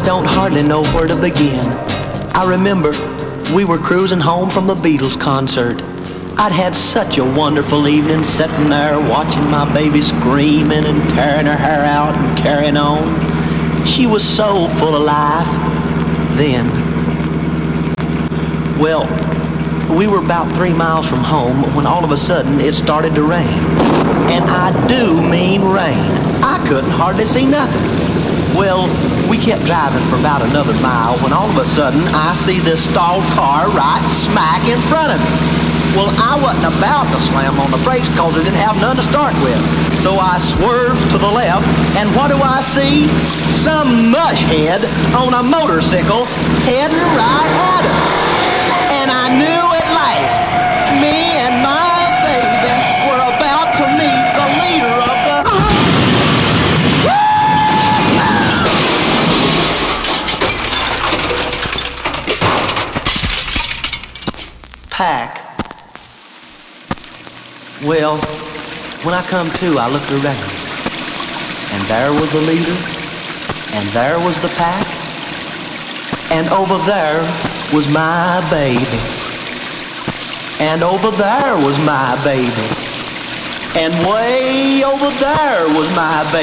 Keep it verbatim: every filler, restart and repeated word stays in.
don't hardly know where to begin. I remember we were cruising home from the Beatles concert. I'd had such a wonderful evening sitting there watching my baby screaming and tearing her hair out and carrying on. She was so full of life then. Well, we were about three miles from home when all of a sudden it started to rain. And I do mean rain. I couldn't hardly see nothing. Well, we kept driving for about another mile when all of a sudden I see this stalled car right smack in front of me. Well, I wasn't about to slam on the brakes because I didn't have none to start with. So I swerved to the left, and what do I see? Some mushhead on a motorcycle heading right at us. And I knew at last, me and my baby were about to meet the leader of the... pack. Well, when I come to, I looked around, and there was the leader, and there was the pack, and over there was my baby, and over there was my baby, and way over there was my baby.